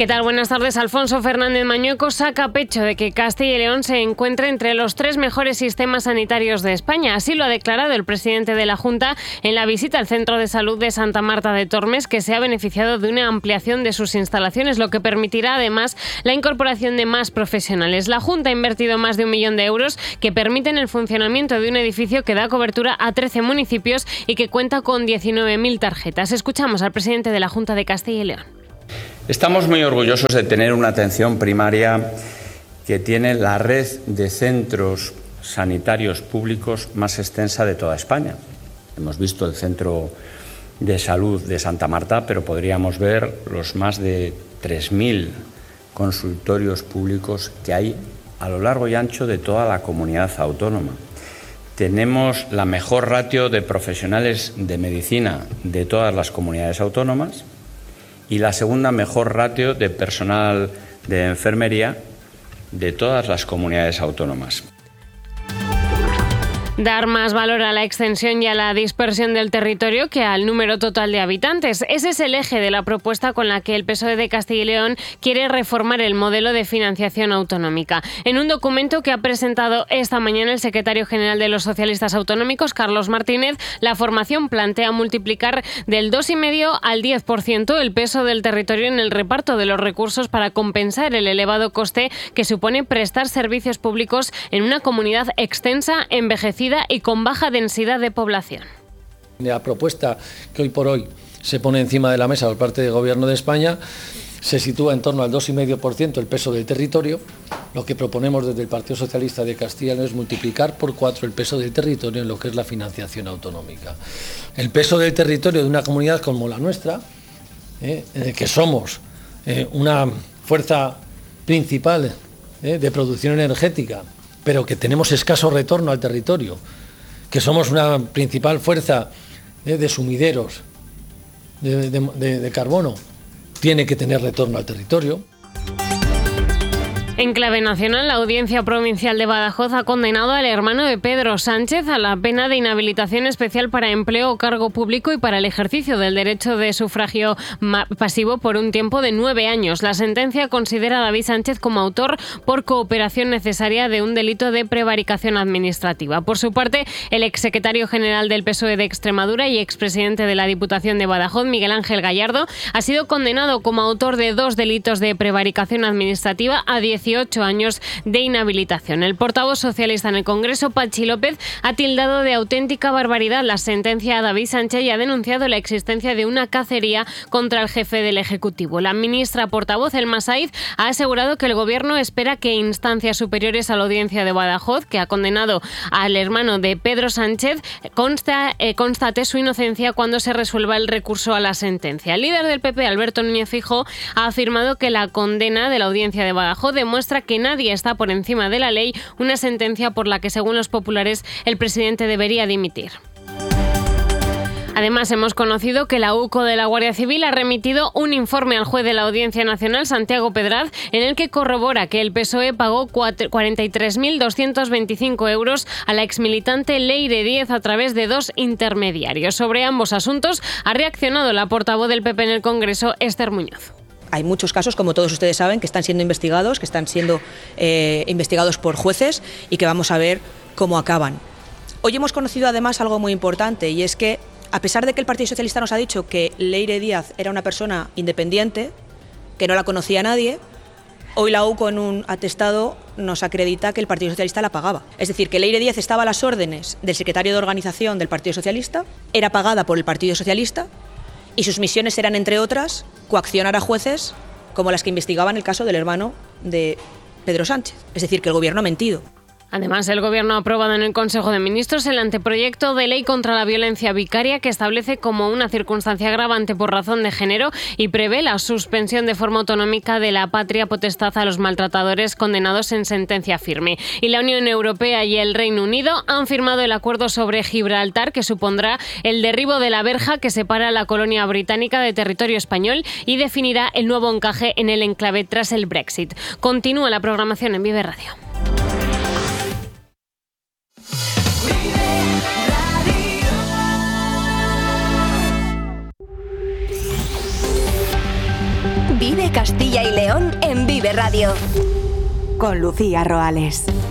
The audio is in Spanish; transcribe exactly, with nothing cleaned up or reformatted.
¿Qué tal? Buenas tardes. Alfonso Fernández Mañueco saca pecho de que Castilla y León se encuentre entre los tres mejores sistemas sanitarios de España. Así lo ha declarado el presidente de la Junta en la visita al Centro de Salud de Santa Marta de Tormes, que se ha beneficiado de una ampliación de sus instalaciones, lo que permitirá además la incorporación de más profesionales. La Junta ha invertido más de un millón de euros que permiten el funcionamiento de un edificio que da cobertura a trece municipios y que cuenta con diecinueve mil tarjetas. Escuchamos al presidente de la Junta de Castilla y León. Estamos muy orgullosos de tener una atención primaria que tiene la red de centros sanitarios públicos más extensa de toda España. Hemos visto el Centro de Salud de Santa Marta, pero podríamos ver los más de tres mil consultorios públicos que hay a lo largo y ancho de toda la comunidad autónoma. Tenemos la mejor ratio de profesionales de medicina de todas las comunidades autónomas y la segunda mejor ratio de personal de enfermería de todas las comunidades autónomas. Dar más valor a la extensión y a la dispersión del territorio que al número total de habitantes. Ese es el eje de la propuesta con la que el P S O E de Castilla y León quiere reformar el modelo de financiación autonómica. En un documento que ha presentado esta mañana el secretario general de los socialistas autonómicos, Carlos Martínez, la formación plantea multiplicar del dos coma cinco al diez por ciento el peso del territorio en el reparto de los recursos para compensar el elevado coste que supone prestar servicios públicos en una comunidad extensa, envejecida y con baja densidad de población. La propuesta que hoy por hoy se pone encima de la mesa por parte del Gobierno de España se sitúa en torno al dos coma cinco por ciento el peso del territorio. Lo que proponemos desde el Partido Socialista de Castilla y León es multiplicar por cuatro el peso del territorio en lo que es la financiación autonómica. El peso del territorio de una comunidad como la nuestra, eh, que somos eh, una fuerza principal eh, de producción energética, pero que tenemos escaso retorno al territorio, que somos una principal fuerza eh, de sumideros de, de, de, de carbono, tiene que tener retorno al territorio. En clave nacional, la Audiencia Provincial de Badajoz ha condenado al hermano de Pedro Sánchez a la pena de inhabilitación especial para empleo o cargo público y para el ejercicio del derecho de sufragio pasivo por un tiempo de nueve años. La sentencia considera a David Sánchez como autor por cooperación necesaria de un delito de prevaricación administrativa. Por su parte, el exsecretario general del P S O E de Extremadura y expresidente de la Diputación de Badajoz, Miguel Ángel Gallardo, ha sido condenado como autor de dos delitos de prevaricación administrativa a dieciocho años de inhabilitación. El portavoz socialista en el Congreso, Pachi López, ha tildado de auténtica barbaridad la sentencia a David Sánchez y ha denunciado la existencia de una cacería contra el jefe del Ejecutivo. La ministra portavoz, Elma Saiz, ha asegurado que el Gobierno espera que instancias superiores a la Audiencia de Badajoz, que ha condenado al hermano de Pedro Sánchez, consta, eh, constate su inocencia cuando se resuelva el recurso a la sentencia. El líder del P P, Alberto Núñez Feijóo, ha afirmado que la condena de la Audiencia de Badajoz demuestra que nadie está por encima de la ley, una sentencia por la que, según los populares, el presidente debería dimitir. Además, hemos conocido que la UCO de la Guardia Civil ha remitido un informe al juez de la Audiencia Nacional, Santiago Pedraz, en el que corrobora que el P S O E pagó cuarenta y tres mil doscientos veinticinco euros a la exmilitante Leire Díez a través de dos intermediarios. Sobre ambos asuntos ha reaccionado la portavoz del P P en el Congreso, Esther Muñoz. Hay muchos casos, como todos ustedes saben, que están siendo investigados, que están siendo eh, investigados por jueces y que vamos a ver cómo acaban. Hoy hemos conocido además algo muy importante, y es que, a pesar de que el Partido Socialista nos ha dicho que Leire Díaz era una persona independiente, que no la conocía nadie, hoy la UCO en un atestado nos acredita que el Partido Socialista la pagaba. Es decir, que Leire Díaz estaba a las órdenes del secretario de organización del Partido Socialista, era pagada por el Partido Socialista, y sus misiones eran, entre otras, coaccionar a jueces como las que investigaban el caso del hermano de Pedro Sánchez. Es decir, que el Gobierno ha mentido. Además, el Gobierno ha aprobado en el Consejo de Ministros el anteproyecto de ley contra la violencia vicaria, que establece como una circunstancia agravante por razón de género y prevé la suspensión de forma autonómica de la patria potestad a los maltratadores condenados en sentencia firme. Y la Unión Europea y el Reino Unido han firmado el acuerdo sobre Gibraltar, que supondrá el derribo de la verja que separa la colonia británica de territorio español y definirá el nuevo encaje en el enclave tras el Brexit. Continúa la programación en Vive Radio. Vive Castilla y León en Vive Radio. Con Lucía Roales.